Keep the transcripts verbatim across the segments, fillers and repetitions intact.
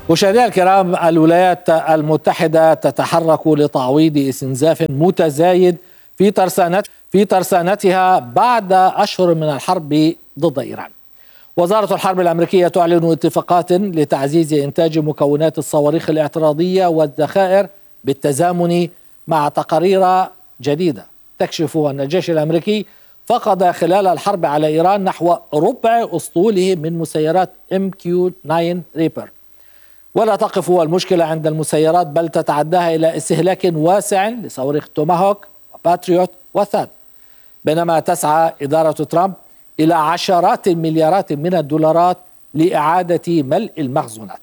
مشاهدينا الكرام، الولايات المتحدة تتحرك لتعويض استنزاف متزايد في ترسانت في ترسانتها بعد أشهر من الحرب ضد إيران. وزارة الحرب الأمريكية تعلن اتفاقات لتعزيز إنتاج مكونات الصواريخ الاعتراضية والذخائر بالتزامن مع تقارير جديدة تكشف أن الجيش الأمريكي فقد خلال الحرب على إيران نحو ربع أسطوله من مسيرات إم كيو تسعة ريبر. ولا تقف المشكلة عند المسيرات بل تتعداها إلى استهلاك واسع لصواريخ توماهوك وباتريوت وثاد، بينما تسعى إدارة ترامب إلى عشرات المليارات من الدولارات لإعادة ملء المخزونات.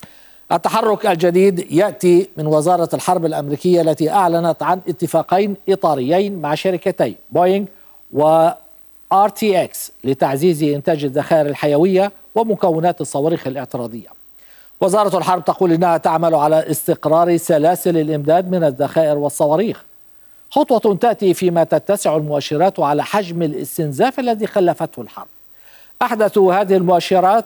التحرك الجديد يأتي من وزارة الحرب الأمريكية التي أعلنت عن اتفاقين إطاريين مع شركتي بوينغ و آر تي إكس لتعزيز إنتاج الذخائر الحيوية ومكونات الصواريخ الاعتراضية. وزارة الحرب تقول إنها تعمل على استقرار سلاسل الإمداد من الذخائر والصواريخ، خطوة تأتي فيما تتسع المؤشرات على حجم الاستنزاف الذي خلفته الحرب. أحدث هذه المؤشرات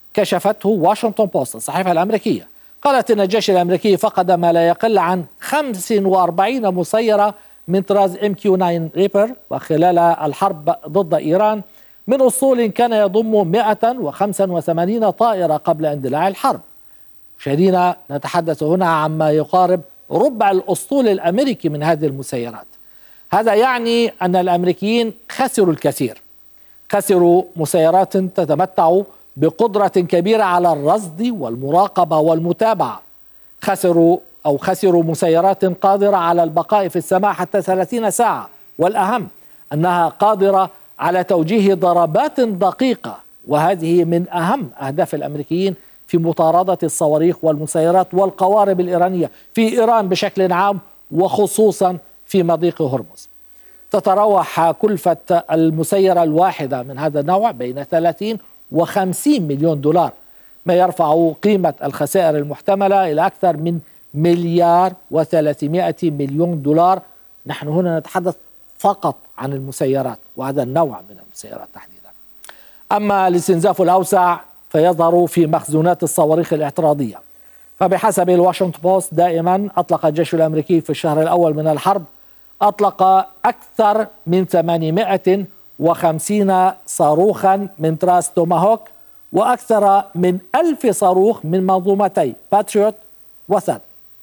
كشفته واشنطن بوست الصحيفة الأمريكية، قالت إن الجيش الأمريكي فقد ما لا يقل عن خمسة وأربعين مسيرة من طراز إم كيو تسعة ريبر وخلال الحرب ضد إيران من أسطول كان يضم مئة وخمسة وثمانين طائرة قبل اندلاع الحرب. مشاهدينا، نتحدث هنا عما يقارب ربع الأسطول الأمريكي من هذه المسيرات. هذا يعني أن الأمريكيين خسروا الكثير، خسروا مسيرات تتمتع بقدرة كبيرة على الرصد والمراقبة والمتابعة، خسروا أو خسروا مسيرات قادرة على البقاء في السماء حتى ثلاثين ساعة، والأهم أنها قادرة على توجيه ضربات دقيقة، وهذه من أهم أهداف الأمريكيين في مطاردة الصواريخ والمسيرات والقوارب الإيرانية في إيران بشكل عام وخصوصا في مضيق هرمز. تتراوح كلفة المسيرة الواحدة من هذا النوع بين ثلاثين وخمسين مليون دولار، ما يرفع قيمة الخسائر المحتملة إلى أكثر من مليار وثلاثمائة مليون دولار. نحن هنا نتحدث فقط عن المسيرات وهذا النوع من المسيرات تحديدا. أما الاستنزاف الأوسع فيظهر في مخزونات الصواريخ الاعتراضية. فبحسب الواشنطن بوست دائما أطلق الجيش الأمريكي في الشهر الأول من الحرب أطلق أكثر من ثمانمائة وخمسين صاروخا من طراز توماهوك وأكثر من ألف صاروخ من منظومتي باتريوت وثاد.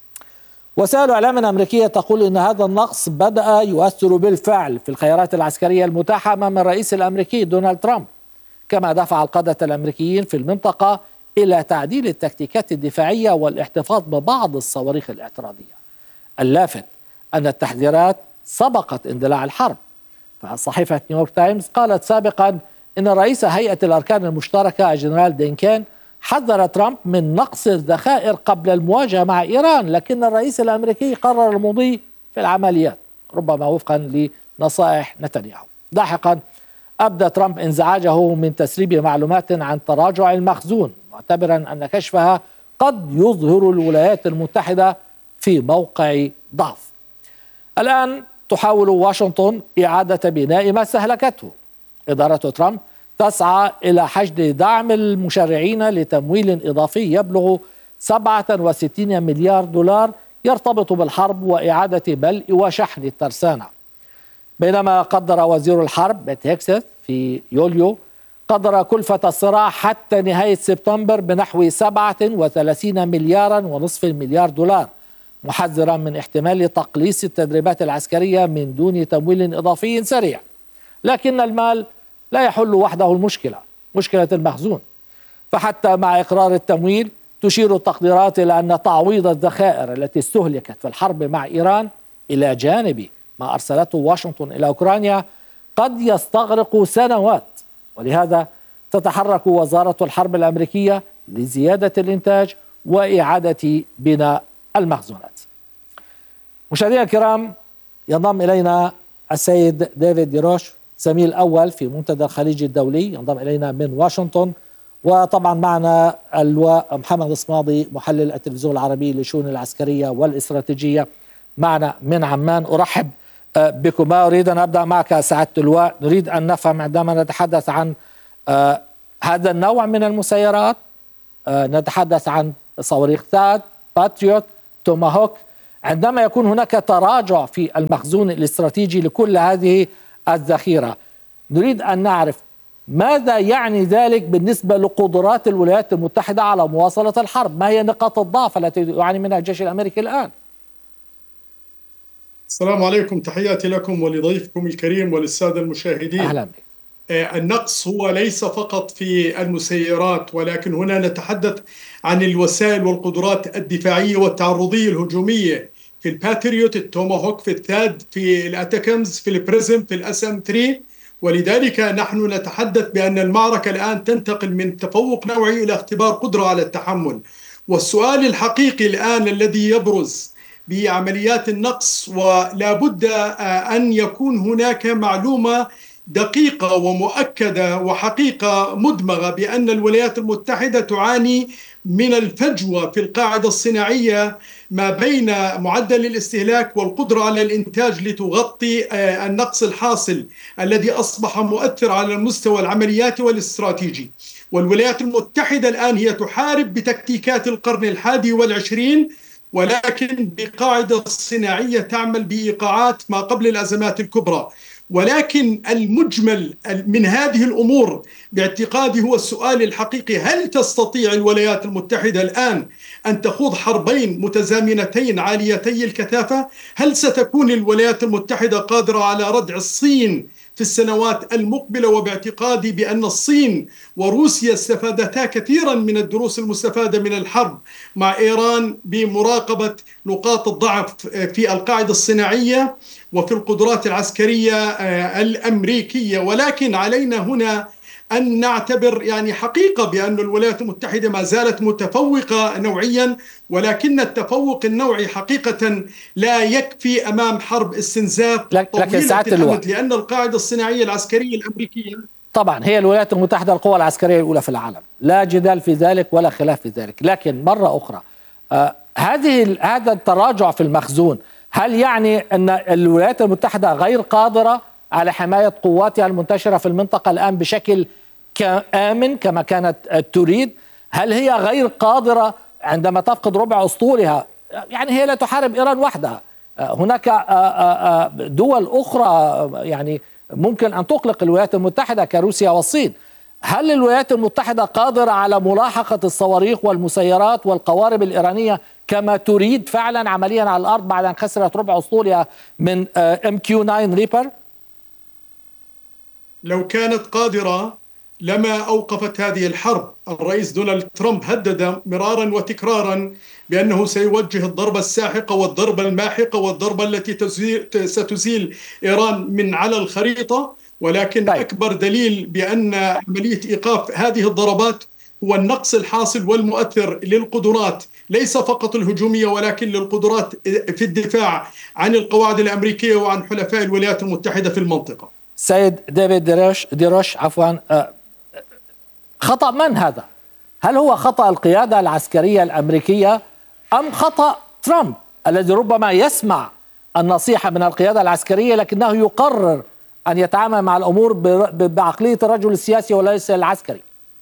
وسائل إعلام أمريكية تقول إن هذا النقص بدأ يؤثر بالفعل في الخيارات العسكرية المتاحة أمام الرئيس الأمريكي دونالد ترامب، كما دفع القادة الأمريكيين في المنطقة إلى تعديل التكتيكات الدفاعية والاحتفاظ ببعض الصواريخ الاعتراضية. اللافت أن التحذيرات سبقت اندلاع الحرب، فصحيفة نيويورك تايمز قالت سابقا إن رئيس هيئة الأركان المشتركة الجنرال دينكان حذر ترامب من نقص الذخائر قبل المواجهة مع إيران، لكن الرئيس الأمريكي قرر المضي في العمليات ربما وفقا لنصائح نتنياهو. لاحقا أبدى ترامب انزعاجه من تسريب معلومات عن تراجع المخزون، معتبرا أن كشفها قد يظهر الولايات المتحدة في موقع ضعف. الآن تحاول واشنطن إعادة بناء ما استهلكته. إدارة ترامب تسعى إلى حشد دعم المشرعين لتمويل إضافي يبلغ سبعة وستين مليار دولار يرتبط بالحرب وإعادة ملء وشحن الترسانة. بينما قدر وزير الحرب بيت هيكسث في يوليو قدر كلفة الصراع حتى نهاية سبتمبر بنحو سبعة وثلاثين مليارا ونصف المليار دولار، محذرا من احتمال تقليص التدريبات العسكرية من دون تمويل إضافي سريع. لكن المال لا يحل وحده المشكلة، مشكلة المخزون. فحتى مع إقرار التمويل تشير التقديرات إلى أن تعويض الذخائر التي استهلكت في الحرب مع إيران إلى جانب ما أرسلته واشنطن إلى أوكرانيا قد يستغرق سنوات، ولهذا تتحرك وزارة الحرب الأمريكية لزيادة الإنتاج وإعادة بناء المخزونات. مشاهدينا الكرام، ينضم إلينا السيد ديفيد ديروش، زميل أول في منتدى الخليج الدولي، ينضم إلينا من واشنطن. وطبعا معنا اللواء محمد الصمادي محلل التلفزيون العربي للشؤون العسكرية والاستراتيجية معنا من عمان. أرحب بكما. أريد أن أبدأ معك سعادة اللواء. نريد أن نفهم عندما نتحدث عن آه هذا النوع من المسيرات، آه نتحدث عن صواريخ ثاد، باتريوت، توماهوك. عندما يكون هناك تراجع في المخزون الاستراتيجي لكل هذه الذخيرة، نريد أن نعرف ماذا يعني ذلك بالنسبة لقدرات الولايات المتحدة على مواصلة الحرب؟ ما هي نقاط الضعف التي يعاني منها الجيش الأمريكي الآن؟ السلام عليكم، تحياتي لكم ولضيفكم الكريم وللسادة المشاهدين. أهلا بك. النقص هو ليس فقط في المسيرات، ولكن هنا نتحدث عن الوسائل والقدرات الدفاعية والتعرضية الهجومية في الباتريوت، التوماهوك، في الثاد، في الاتاكمز، في البريزم، في الاس ام ثلاثة. ولذلك نحن نتحدث بأن المعركة الآن تنتقل من تفوق نوعي إلى اختبار قدرة على التحمل. والسؤال الحقيقي الآن الذي يبرز بعمليات النقص، ولا بد أن يكون هناك معلومة دقيقة ومؤكدة وحقيقة مدمغة بأن الولايات المتحدة تعاني من الفجوة في القاعدة الصناعية ما بين معدل الاستهلاك والقدرة على الإنتاج لتغطي النقص الحاصل الذي أصبح مؤثر على المستوى العملياتي والاستراتيجي. والولايات المتحدة الآن هي تحارب بتكتيكات القرن الحادي والعشرين، ولكن بقاعدة صناعية تعمل بإيقاعات ما قبل الأزمات الكبرى. ولكن المجمل من هذه الأمور باعتقادي هو السؤال الحقيقي: هل تستطيع الولايات المتحدة الآن أن تخوض حربين متزامنتين عاليتي الكثافة؟ هل ستكون الولايات المتحدة قادرة على ردع الصين في السنوات المقبلة؟ وباعتقادي بأن الصين وروسيا استفادتا كثيرا من الدروس المستفادة من الحرب مع إيران بمراقبة نقاط الضعف في القاعدة الصناعية وفي القدرات العسكرية الأمريكية. ولكن علينا هنا أن نعتبر يعني حقيقة بأن الولايات المتحدة ما زالت متفوقة نوعيا، ولكن التفوق النوعي حقيقة لا يكفي أمام حرب استنزاف طويلة الأمد، لأن القاعدة الصناعية العسكرية الأمريكية طبعا هي الولايات المتحدة القوى العسكرية الأولى في العالم، لا جدال في ذلك ولا خلاف في ذلك. لكن مرة أخرى آه هذه هذا التراجع في المخزون هل يعني أن الولايات المتحدة غير قادرة على حماية قواتها المنتشرة في المنطقة الآن بشكل آمن كما كانت تريد؟ هل هي غير قادرة عندما تفقد ربع أسطولها؟ يعني هي لا تحارب إيران وحدها، هناك دول أخرى يعني ممكن أن تقلق الولايات المتحدة كروسيا والصين. هل الولايات المتحدة قادرة على ملاحقة الصواريخ والمسيرات والقوارب الإيرانية كما تريد فعلا عمليا على الأرض بعد أن خسرت ربع أسطولها من إم كيو تسعة ريبر؟ لو كانت قادرة لما أوقفت هذه الحرب. الرئيس دونالد ترامب هدد مرارا وتكرارا بأنه سيوجه الضربة الساحقة والضربة الماحقة والضربة التي ستزيل إيران من على الخريطة. ولكن طيب. أكبر دليل بأن عملية إيقاف هذه الضربات هو النقص الحاصل والمؤثر للقدرات، ليس فقط الهجومية ولكن للقدرات في الدفاع عن القواعد الأمريكية وعن حلفاء الولايات المتحدة في المنطقة. سيد ديفيد ديروش, ديروش عفوا خطأ من هذا؟ هل هو خطأ القيادة العسكرية الأمريكية أم خطأ ترامب الذي ربما يسمع النصيحة من القيادة العسكرية لكنه يقرر أن يتعامل مع الأمور بعقلية الرجل السياسي وليس العسكري؟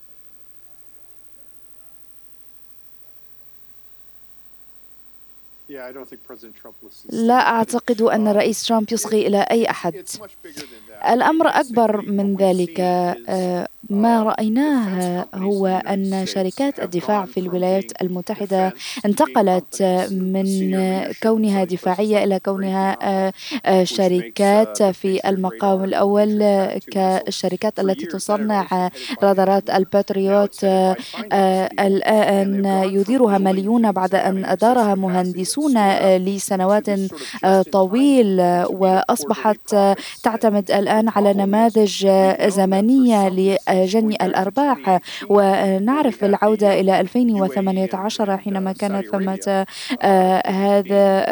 لا أعتقد أن الرئيس ترامب يصغي إلى أي أحد. الأمر أكبر من ذلك. ما رأيناه هو أن شركات الدفاع في الولايات المتحدة انتقلت من كونها دفاعية إلى كونها شركات في المقام الأول كالشركات التي تصنع رادارات الباتريوت. الآن يديرها مليون بعد أن أدارها مهندسون لسنوات طويل، وأصبحت تعتمد الآن على نماذج زمنية لجني الأرباح. ونعرف العودة إلى ألفين وثمانية عشر حينما كان ثمة هذا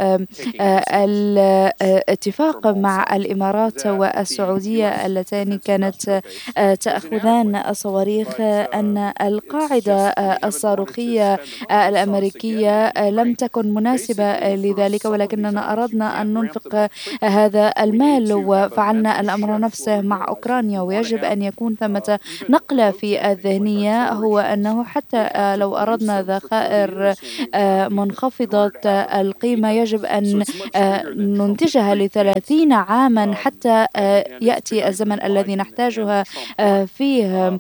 الاتفاق مع الإمارات والسعودية اللتان كانت تأخذان الصواريخ، أن القاعدة الصاروخية الأمريكية لم تكن مناسبة لذلك، ولكننا أردنا أن ننفق هذا المال وفعلنا الأمر نفسه مع أوكرانيا. ويجب أن يكون ثمة نقلة في الذهنية، هو أنه حتى لو أردنا ذخائر منخفضة القيمة يجب أن ننتجها لثلاثين عاما حتى يأتي الزمن الذي نحتاجها فيه.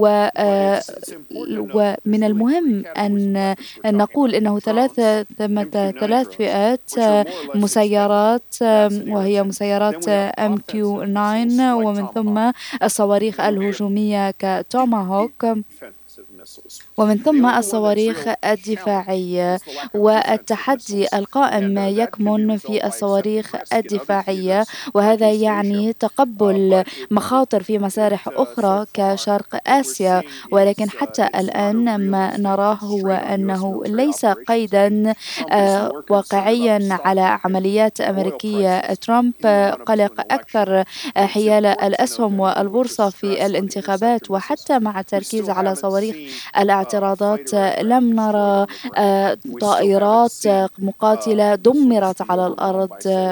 ومن المهم أن نقول أنه ثلاثة ثلاث فئات مسيرات، وهي مسيرات إم كيو تسعة، ومن ثم الصواريخ الهجومية كتوماهوك، ومن ثم الصواريخ الدفاعية. والتحدي القائم يكمن في الصواريخ الدفاعية، وهذا يعني تقبل مخاطر في مسارح أخرى كشرق آسيا. ولكن حتى الآن ما نراه هو أنه ليس قيدا واقعيا على عمليات أمريكية. ترامب قلق أكثر حيال الأسهم والبورصة في الانتخابات، وحتى مع التركيز على صواريخ الاعتراضات لم نرى طائرات مقاتلة دمرت على الأرض.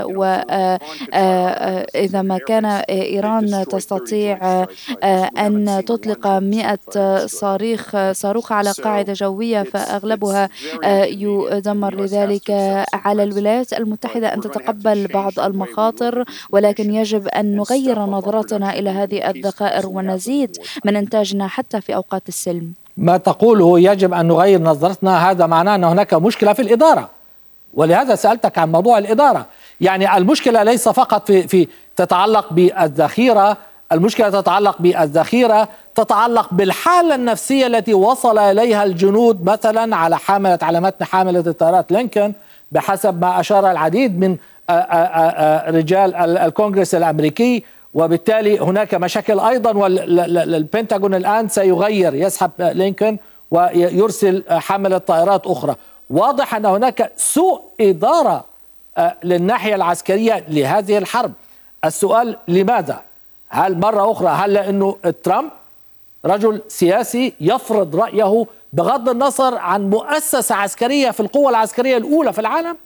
وإذا ما كان إيران تستطيع أن تطلق مئة صاروخ صاروخ على قاعدة جوية فأغلبها يدمر. لذلك على الولايات المتحدة أن تتقبل بعض المخاطر، ولكن يجب أن نغير نظرتنا إلى هذه الذخائر ونزيد من إنتاجنا حتى في أوقات السلم. ما تقوله يجب أن نغير نظرتنا، هذا معناه أن هناك مشكلة في الإدارة، ولهذا سألتك عن موضوع الإدارة. يعني المشكلة ليس فقط في, في تتعلق بالذخيرة، المشكلة تتعلق بالذخيرة، تتعلق بالحالة النفسية التي وصل إليها الجنود، مثلا على حاملة على متن حاملة الطائرات لينكولن بحسب ما أشار العديد من رجال الكونغرس الأمريكي. وبالتالي هناك مشاكل أيضا، والبنتاغون الآن سيغير، يسحب لينكولن ويرسل حاملة طائرات أخرى. واضح أن هناك سوء إدارة للناحية العسكرية لهذه الحرب. السؤال لماذا؟ هل مرة أخرى هل لأنه ترامب رجل سياسي يفرض رأيه بغض النظر عن مؤسسة عسكرية في القوة العسكرية الأولى في العالم؟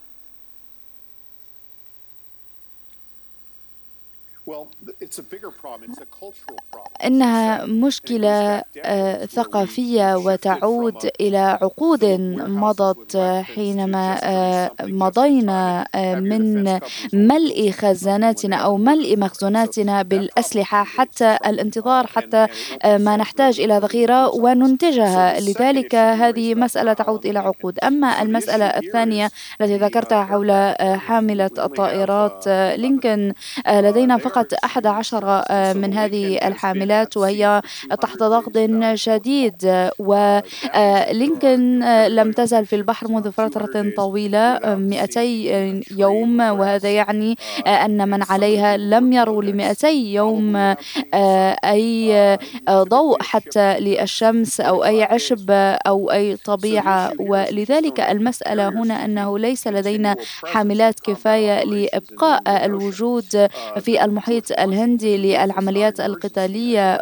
إنها مشكلة ثقافية وتعود إلى عقود مضت، حينما مضينا من ملء خزاناتنا أو ملء مخزوناتنا بالأسلحة حتى الانتظار حتى ما نحتاج إلى ذخيرة وننتجها. لذلك هذه مسألة تعود إلى عقود. أما المسألة الثانية التي ذكرتها حول حاملة الطائرات لينكولن، لدينا فقط أحد عشر من هذه الحاملات وهي تحت ضغط شديد، ولينكولن لم تزل في البحر منذ فترة طويلة مئتي يوم، وهذا يعني أن من عليها لم يروا لمئتي يوم أي ضوء حتى للشمس أو أي عشب أو أي طبيعة. ولذلك المسألة هنا أنه ليس لدينا حاملات كفاية لإبقاء الوجود في المحيط الهندي للعمليات القتالية.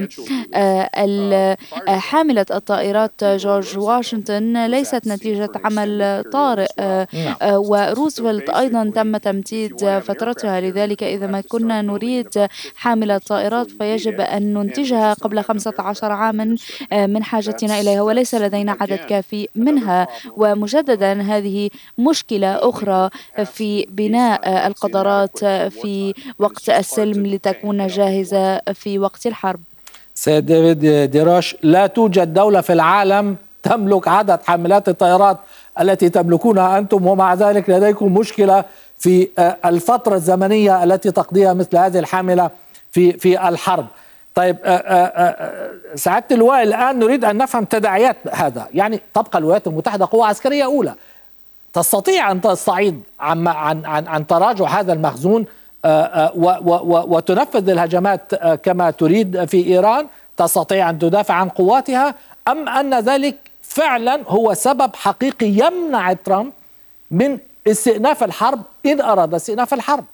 وحاملة الطائرات جورج واشنطن ليست نتيجة عمل طارئ، وروزفلت أيضا تم تمديد فترتها. لذلك إذا ما كنا نريد حاملة طائرات فيجب أن ننتجها قبل خمسة عشر عاما من حاجتنا إليها، وليس لدينا عدد كافي منها. ومجددا هذه مشكلة أخرى في بناء القدرات في وقت السلم لتكون جاهزة في وقت الحرب. سيد ديفيد ديروش، لا توجد دولة في العالم تملك عدد حاملات الطائرات التي تملكونها أنتم، ومع ذلك لديكم مشكلة في الفترة الزمنية التي تقضيها مثل هذه الحاملة في في الحرب. طيب سعادة اللواء، الآن نريد أن نفهم تداعيات هذا. يعني تبقى الولايات المتحدة قوة عسكرية أولى، تستطيع أن تصعد عن عن عن, عن تراجع هذا المخزون وتنفذ الهجمات كما تريد في إيران، تستطيع أن تدافع عن قواتها، أم أن ذلك فعلا هو سبب حقيقي يمنع ترامب من استئناف الحرب إن أراد استئناف الحرب؟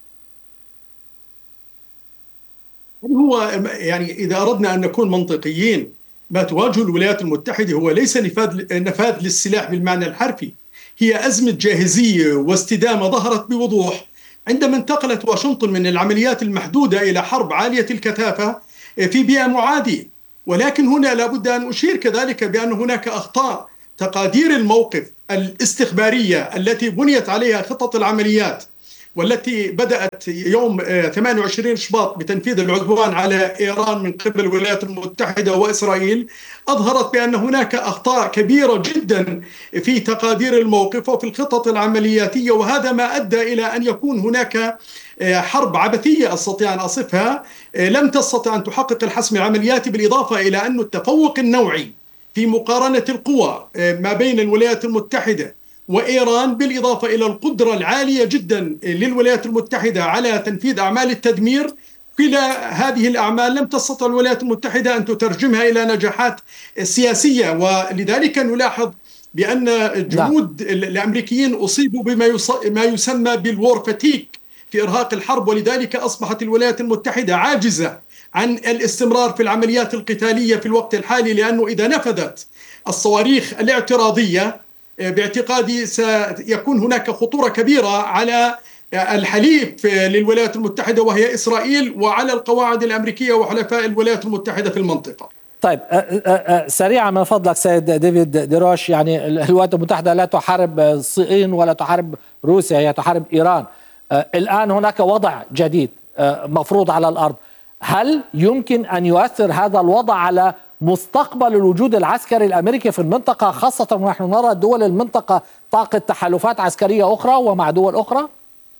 هو يعني إذا أردنا أن نكون منطقيين، ما تواجه الولايات المتحدة هو ليس نفاذ نفاذ للسلاح بالمعنى الحرفي. هي أزمة جاهزية واستدامة ظهرت بوضوح عندما انتقلت واشنطن من العمليات المحدودة إلى حرب عالية الكثافة في بيئة معادية. ولكن هنا لابد أن أشير كذلك بأن هناك أخطاء تقادير الموقف الاستخبارية التي بنيت عليها خطط العمليات، والتي بدأت يوم ثمانية وعشرين شباط بتنفيذ العدوان على إيران من قبل الولايات المتحدة وإسرائيل، أظهرت بأن هناك أخطاء كبيرة جدا في تقادير الموقف وفي الخطط العملياتية، وهذا ما أدى إلى أن يكون هناك حرب عبثية أستطيع أن أصفها، لم تستطع أن تحقق الحسم العملياتي، بالإضافة إلى أن التفوق النوعي في مقارنة القوى ما بين الولايات المتحدة وإيران، بالإضافة إلى القدرة العالية جدا للولايات المتحدة على تنفيذ أعمال التدمير، كلا هذه الأعمال لم تستطع الولايات المتحدة أن تترجمها إلى نجاحات سياسية. ولذلك نلاحظ بأن الجنود الأمريكيين أصيبوا بما يسمى بالوور فاتيك في إرهاق الحرب، ولذلك أصبحت الولايات المتحدة عاجزة عن الاستمرار في العمليات القتالية في الوقت الحالي، لأنه إذا نفذت الصواريخ الاعتراضية باعتقادي سيكون هناك خطورة كبيرة على الحليف للولايات المتحدة وهي إسرائيل، وعلى القواعد الأمريكية وحلفاء الولايات المتحدة في المنطقة. طيب سريعا من فضلك سيد ديفيد ديروش، يعني الولايات المتحدة لا تحارب الصين ولا تحارب روسيا، هي تحارب إيران. الآن هناك وضع جديد مفروض على الأرض، هل يمكن أن يؤثر هذا الوضع على مستقبل الوجود العسكري الأمريكي في المنطقة، خاصة ونحن نرى دول المنطقة تعقد تحالفات عسكرية أخرى ومع دول أخرى؟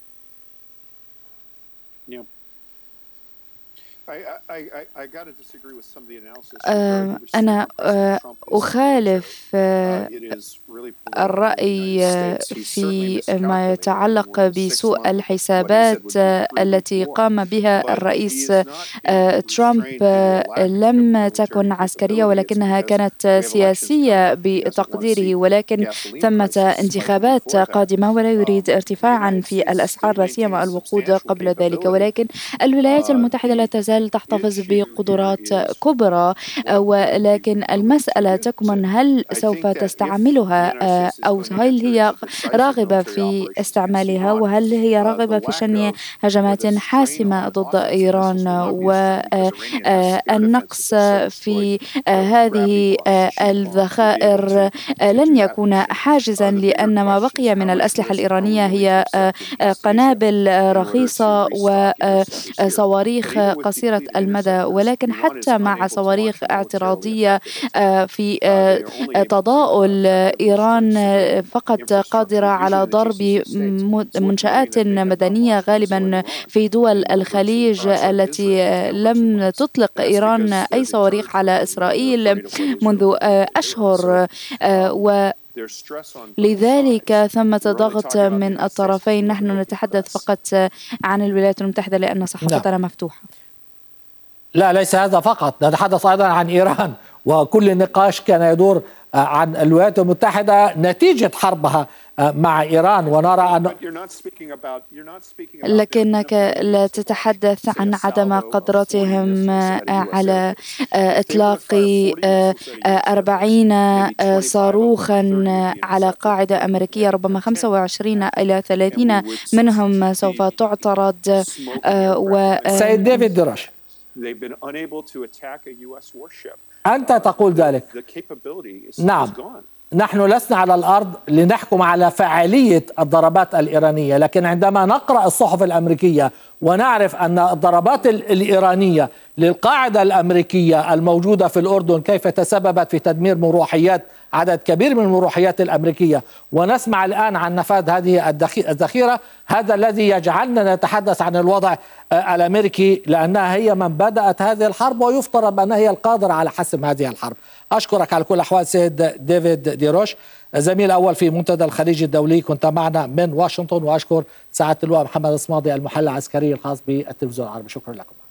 أنا أخالف الرأي في ما يتعلق بسوء الحسابات التي قام بها الرئيس ترامب. لم تكن عسكرية ولكنها كانت سياسية بتقديره، ولكن ثمة انتخابات قادمة ولا يريد ارتفاعا في الأسعار لا سيما الوقود قبل ذلك. ولكن الولايات المتحدة لا تزال تحتفظ بقدرات كبرى، ولكن المسألة تكمن هل سوف تستعملها أو هل هي راغبة في استعمالها، وهل هي راغبة في شن هجمات حاسمة ضد إيران. والنقص في هذه الذخائر لن يكون حاجزا، لأن ما بقي من الأسلحة الإيرانية هي قنابل رخيصة وصواريخ قصيرة المدى. ولكن حتى مع صواريخ اعتراضية في تضاؤل، إيران فقط قادرة على ضرب منشآت مدنية غالبا في دول الخليج التي لم تطلق إيران أي صواريخ على إسرائيل منذ أشهر، و لذلك ثمة ضغط من الطرفين. نحن نتحدث فقط عن الولايات المتحدة لأن صحفتنا مفتوحة. لا، ليس هذا فقط، نتحدث أيضا عن إيران، وكل النقاش كان يدور عن الولايات المتحدة نتيجة حربها مع إيران، ونرى أن لكنك لا تتحدث عن عدم قدرتهم على إطلاق أربعين صاروخا على قاعدة أمريكية، ربما خمسة وعشرين إلى ثلاثين منهم سوف تعترض. و سيد ديفيد ديروش، أنت تقول ذلك. نعم، نحن لسنا على الأرض لنحكم على فعالية الضربات الإيرانية، لكن عندما نقرأ الصحف الأمريكية ونعرف أن الضربات الإيرانية للقاعدة الأمريكية الموجودة في الأردن كيف تسببت في تدمير مروحيات عدد كبير من المروحيات الأمريكية، ونسمع الآن عن نفاذ هذه الذخيرة، هذا الذي يجعلنا نتحدث عن الوضع الأمريكي، لأنها هي من بدأت هذه الحرب ويفترض أنها هي القادرة على حسم هذه الحرب. أشكرك على كل الأحوال سيد ديفيد ديروش، زميل أول في منتدى الخليج الدولي، كنت معنا من واشنطن. وأشكر سعادة اللواء محمد الصمادي المحلل العسكري الخاص بالتلفزيون العربي. شكرا لكم.